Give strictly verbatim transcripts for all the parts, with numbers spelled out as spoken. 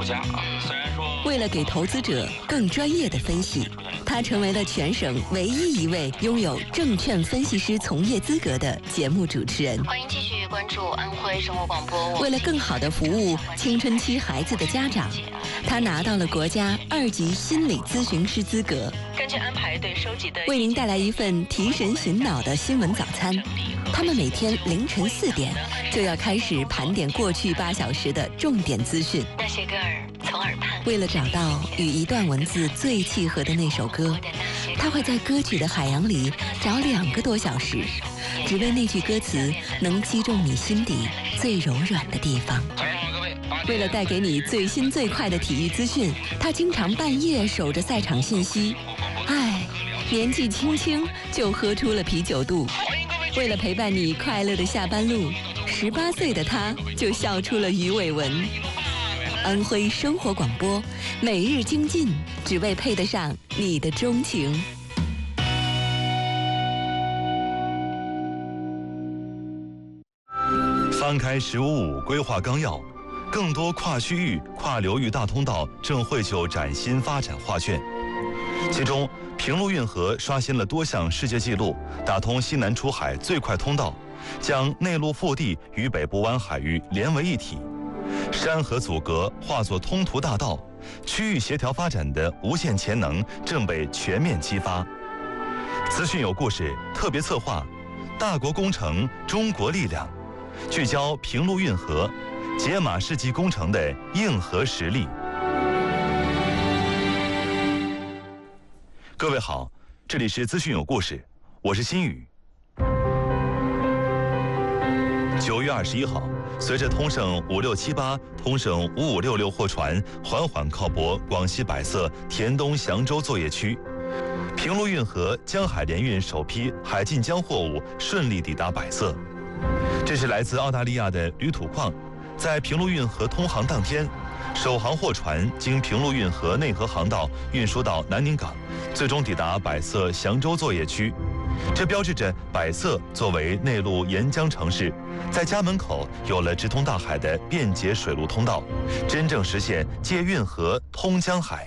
佳啊。虽然说为了给投资者更专业的分析，他成为了全省唯一一位拥有证券分析师从业资格的节目主持人。 欢迎继续关注安徽生活广播。 为了更好地服务青春期孩子的家长，他拿到了国家二级心理咨询师资格。 根据安排对收集的， 为您带来一份提神醒脑的新闻早餐。他们每天凌晨四点就要开始盘点过去八小时的重点资讯。 那些歌儿从耳畔。 为了找到与一段文字最契合的那首歌，他会在歌曲的海洋里找两个多小时，只为那句歌词能击中你心底最柔软的地方。为了带给你最新最快的体育资讯，他经常半夜守着赛场信息。唉，年纪轻轻就喝出了啤酒肚。为了陪伴你快乐的下班路，十八岁的他就笑出了鱼尾纹。安徽生活广播，每日精进，只为配得上你的钟情。 翻开“十五五”规划纲要，更多跨区域、跨流域大通道正绘就崭新发展画卷。其中，平陆运河刷新了多项世界纪录，打通西南出海最快通道，将内陆腹地与北部湾海域连为一体。山河阻隔化作通途大道，区域协调发展的无限潜能正被全面激发。资讯有故事特别策划，大国工程中国力量，聚焦平陆运河，解码世纪工程的硬核实力。各位好，这里是资讯有故事，我是新宇。九月二十一号，随着通胜五六七八、通胜五五六六货船缓缓靠泊广西百色田东祥州作业区，平陆运河江海联运首批海进江货物顺利抵达百色。这是来自澳大利亚的铝土矿，在平陆运河通航当天，首航货船经平陆运河内河航道运输到南宁港，最终抵达百色祥州作业区。这标志着百色作为内陆沿江城市，在家门口有了直通大海的便捷水路通道，真正实现借运河通江海。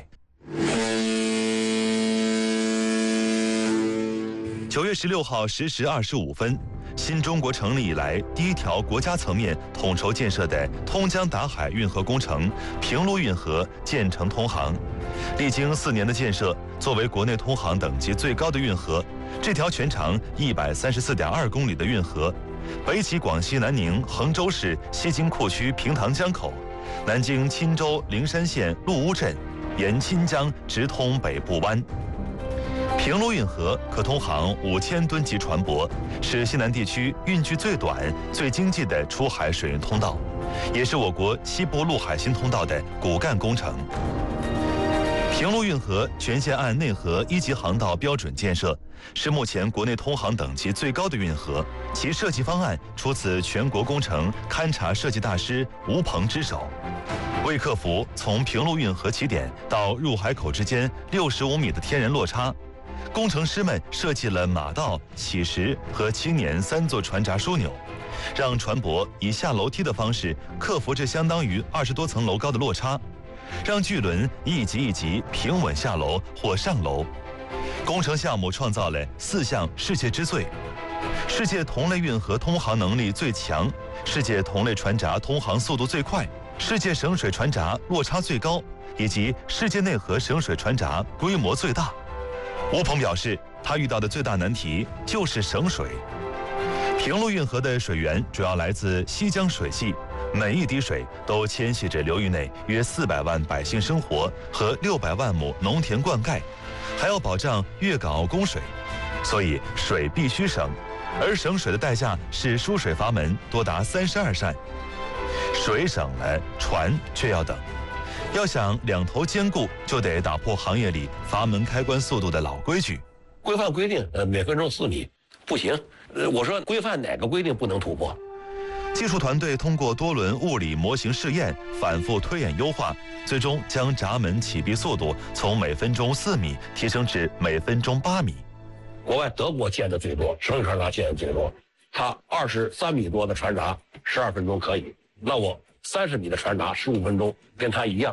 九月十六号十时二十五分，新中国成立以来第一条国家层面统筹建设的通江达海运河工程平陆运河建成通航。历经四年的建设，作为国内通航等级最高的运河，这条全长一百三十四点二公里的运河，北起广西南宁衡州市西京库区平塘江口，南经钦州灵山县陆乌镇，沿钦江直通北部湾。平陆运河可通航五千吨级船舶，是西南地区运距最短、最经济的出海水运通道，也是我国西部陆海新通道的骨干工程。平陆运河全线按内河一级航道标准建设，是目前国内通航等级最高的运河。其设计方案出自全国工程勘察设计大师吴鹏之手。为克服从平陆运河起点到入海口之间六十五米的天然落差，工程师们设计了马道、起石和青年三座船闸枢纽，让船舶以下楼梯的方式克服这相当于二十多层楼高的落差，让巨轮一级一级平稳下楼或上楼。工程项目创造了四项世界之最：世界同类运河通航能力最强，世界同类船闸通航速度最快，世界省水船闸落差最高，以及世界内河省水船闸规模最大。吴鹏表示，他遇到的最大难题就是省水。平陆运河的水源主要来自西江水系，每一滴水都牵系着流域内约四百万百姓生活和六百万亩农田灌溉，还要保障粤港澳供水，所以水必须省。而省水的代价是输水阀门多达三十二扇，水省了，船却要等。要想两头兼顾，就得打破行业里阀门开关速度的老规矩。 规范规定，呃，每分钟四米，不行。呃，我说规范哪个规定不能突破？ 技术团队通过多轮物理模型试验，反复推演优化，最终将闸门启闭速度从每分钟四米提升至每分钟八米。 国外德国建的最多，省水船闸建的最多，它二十三米多的船闸十二分钟可以，那我三十米的船闸十五分钟，跟它一样。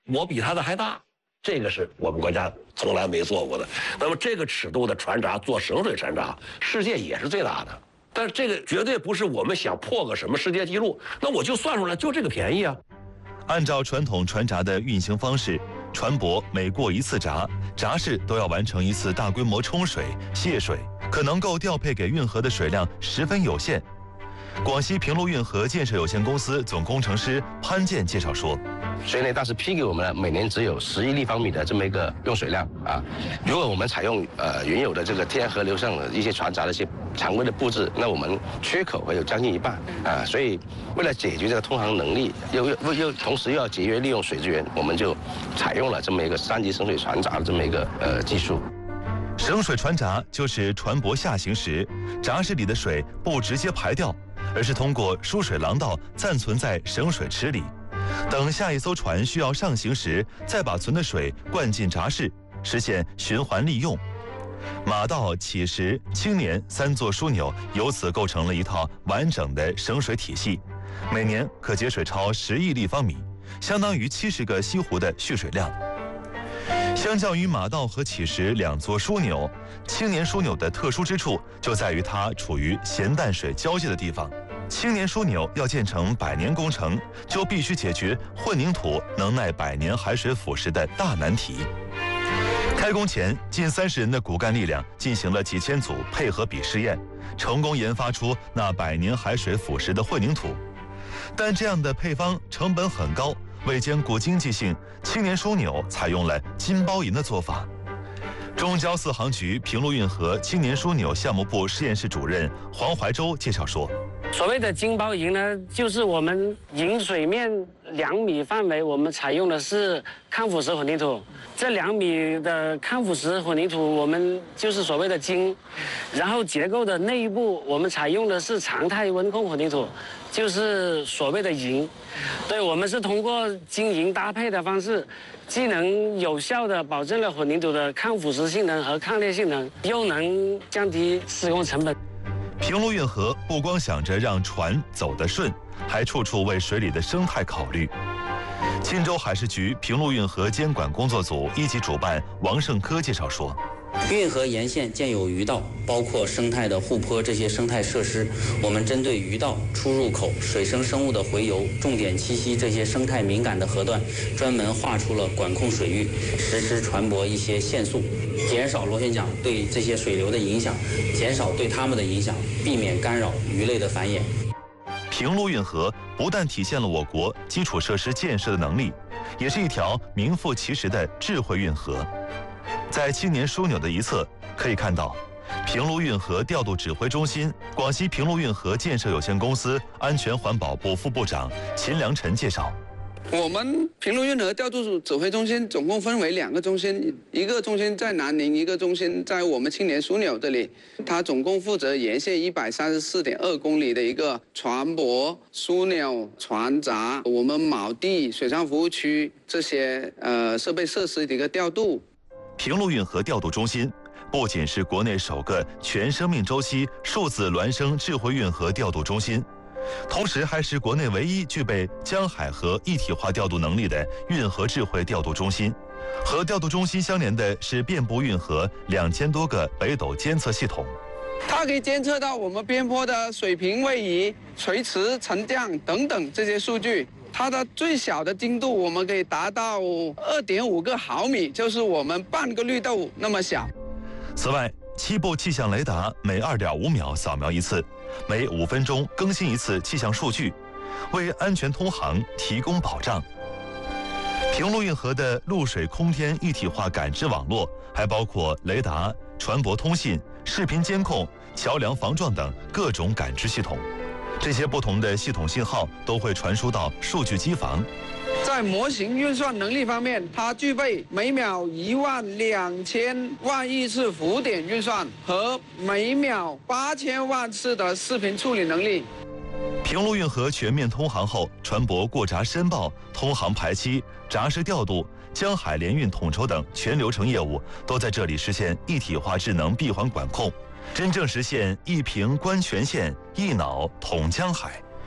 我比他的还大，这个是我们国家从来没做过的。那么这个尺度的船闸做省水船闸，世界也是最大的。但是这个绝对不是我们想破个什么世界纪录，那我就算出来就这个便宜啊。 按照传统船闸的运行方式，船舶每过一次闸，闸室都要完成一次大规模冲水、泄水，可能够调配给运河的水量十分有限。广西平陆运河建设有限公司总工程师潘健介绍说， 水内当时批给我们了，每年只有十一立方米的这么一个用水量啊。如果我们采用呃原有的这个天然河流上的一些船闸的一些常规的布置，那我们缺口会有将近一半啊。所以为了解决这个通航能力，又又又同时又要节约利用水资源，我们就采用了这么一个三级省水船闸的这么一个呃技术。 省水船闸就是船舶下行时，闸室里的水不直接排掉，而是通过输水廊道暂存在省水池里，等下一艘船需要上行时，再把存的水灌进闸室，实现循环利用。马道、起石、青年三座枢纽由此构成了一套完整的省水体系，每年可节水超十亿立方米，相当于七十个西湖的蓄水量。相较于马道和起石两座枢纽，青年枢纽的特殊之处就在于它处于咸淡水交界的地方。青年枢纽要建成百年工程，就必须解决混凝土能耐百年海水腐蚀的大难题。开工前，近三十人的骨干力量进行了几千组配合比试验，成功研发出那百年海水腐蚀的混凝土。但这样的配方成本很高，为兼顾经济性，青年枢纽采用了金包银的做法。中交四航局平陆运河青年枢纽项目部实验室主任黄怀洲介绍说， 所谓的金包银呢，就是我们引水面两米范围，我们采用的是抗腐蚀混凝土。这两米的抗腐蚀混凝土，我们就是所谓的金。然后结构的内部，我们采用的是常态温控混凝土，就是所谓的银。对，我们是通过金银搭配的方式，既能有效地保证了混凝土的抗腐蚀性能和抗裂性能，又能降低施工成本。 平陆运河不光想着让船走得顺，还处处为水里的生态考虑。钦州海事局平陆运河监管工作组一级主办王胜科介绍说， 运河沿线建有鱼道，包括生态的护坡这些生态设施，我们针对鱼道、出入口、水生生物的洄游、重点栖息这些生态敏感的河段，专门划出了管控水域，实施船舶一些限速，减少螺旋桨对这些水流的影响，减少对它们的影响，避免干扰鱼类的繁衍。 平陆运河不但体现了我国基础设施建设的能力，也是一条名副其实的智慧运河。在青年枢纽的一侧可以看到，平陆运河调度指挥中心广西平陆运河建设有限公司安全环保部副部长秦良辰介绍， 我们平陆运河调度指挥中心总共分为两个中心，一个中心在南宁，一个中心在我们青年枢纽这里。它总共负责沿线一百三十四点二公里的一个船舶、枢纽、船闸、我们锚地、水上服务区这些呃设备设施的一个调度。 平陆运河调度中心不仅是国内首个全生命周期数字孪生智慧运河调度中心，同时还是国内唯一具备江海河一体化调度能力的运河智慧调度中心。和调度中心相连的是遍布运河两千多个北斗监测系统， 它可以监测到我们边坡的水平位移、垂直沉降等等这些数据。它的最小的精度我们可以达到二点五个毫米，就是我们半个绿豆那么小。 此外，七部气象雷达每二点五秒扫描一次，每五分钟更新一次气象数据，为安全通航提供保障。平陆运河的陆水空天一体化感知网络，还包括雷达、船舶通信、视频监控、桥梁防撞等各种感知系统。这些不同的系统信号都会传输到数据机房。 在模型运算能力方面，它具备每秒一万两千万亿次浮点运算和每秒八千万次的视频处理能力。 平陆运河全面通航后，船舶过闸申报、通航排期、闸室调度、江海联运统筹等全流程业务都在这里实现一体化智能闭环管控，真正实现一平观全线、一脑统江海。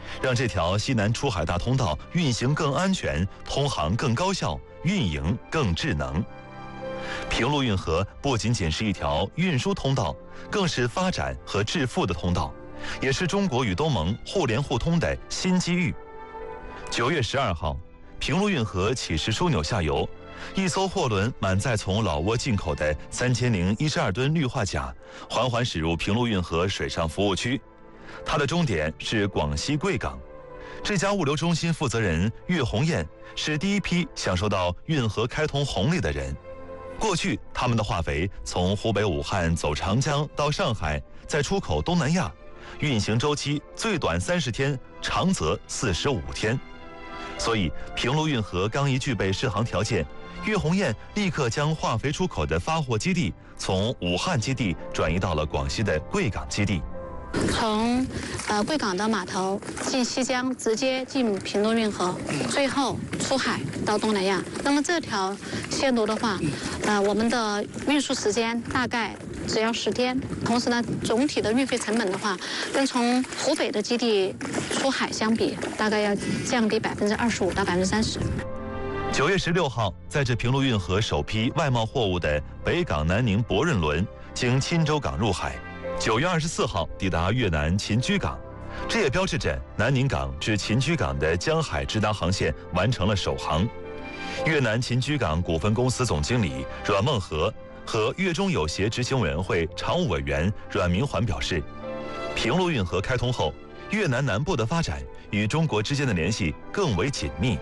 让这条西南出海大通道运行更安全，通航更高效，运营更智能。平陆运河不仅仅是一条运输通道，更是发展和致富的通道，也是中国与东盟互联互通的新机遇。九月十二号，平陆运河起势枢纽下游，一艘货轮满载从老挝进口的三千零一十二吨氯化钾，缓缓驶入平陆运河水上服务区。它的终点是广西贵港。这家物流中心负责人岳红艳是第一批享受到运河开通红利的人。过去，他们的化肥从湖北武汉走长江到上海，再出口东南亚，运行周期最短三十天，长则四十五天。所以，平陆运河刚一具备适航条件，岳红艳立刻将化肥出口的发货基地从武汉基地转移到了广西的贵港基地。 从呃贵港的码头进西江，直接进平陆运河，最后出海到东南亚。那么这条线路的话，呃，我们的运输时间大概只要十天。同时呢，总体的运费成本的话，跟从湖北的基地出海相比，大概要降低百分之二十五到百分之三十。 九月十六号，在这平陆运河首批外贸货物的北港南宁博润轮经钦州港入海。九月二十四号抵达越南秦居港，这也标志着南宁港至秦居港的江海直达航线完成了首航。越南秦居港股份公司总经理阮梦和和越中有协执行委员会常务委员阮明环表示，平陆运河开通后，越南南部的发展与中国之间的联系更为紧密。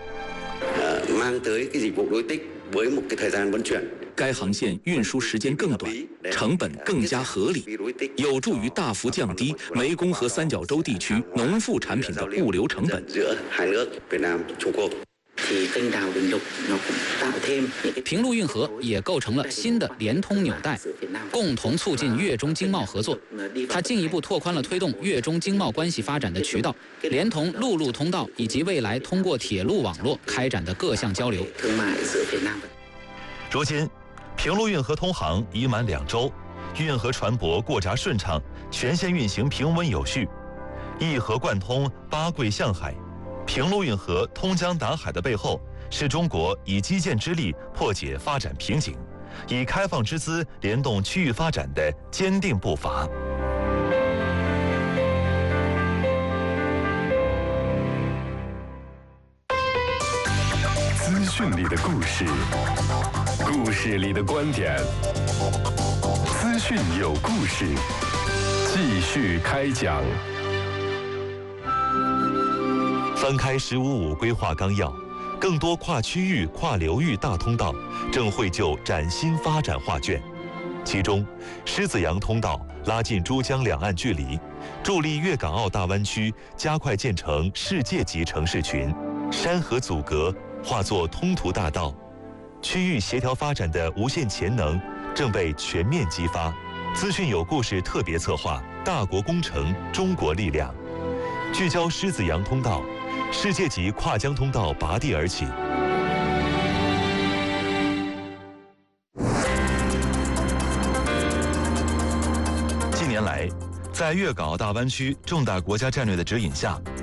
该航线运输时间更短，成本更加合理，有助于大幅降低湄公河三角洲地区农副产品的物流成本。 平陆运河也构成了新的联通纽带，共同促进越中经贸合作。它进一步拓宽了推动越中经贸关系发展的渠道，连同陆路通道以及未来通过铁路网络开展的各项交流。 如今，平陆运河通航已满两周，运河船舶过闸顺畅，全线运行平稳有序，一河贯通八桂向海。平陆运河通江达海的背后，是中国以基建之力破解发展瓶颈，以开放之姿联动区域发展的坚定步伐。 资讯里的故事，故事里的观点，资讯有故事，继续开讲。 翻开“十五五”规划纲要，更多跨区域、跨流域大通道正绘就崭新发展画卷。其中，狮子洋通道拉近珠江两岸距离，助力粤港澳大湾区加快建成世界级城市群。山河阻隔化作通途大道，区域协调发展的无限潜能正被全面激发。资讯有故事特别策划《大国工程中国力量》，聚焦狮子洋通道。世界级跨江通道拔地而起。近年来，在粤港澳大湾区重大国家战略的指引下，